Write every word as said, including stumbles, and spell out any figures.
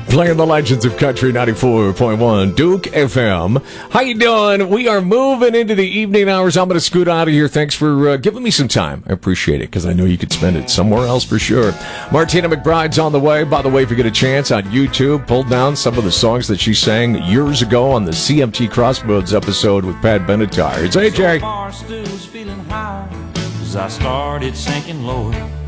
Playing the legends of Country ninety-four point one Duke F M. How you doing? We are moving into the evening hours. I'm going to scoot out of here. Thanks for uh, giving me some time. I appreciate it because I know you could spend it somewhere else for sure. Martina McBride's on the way. By the way, if you get a chance on YouTube, pull down some of the songs that she sang years ago on the C M T Crossroads episode with Pat Benatar. It's A J. So far, still was feeling high as I started sinking lower.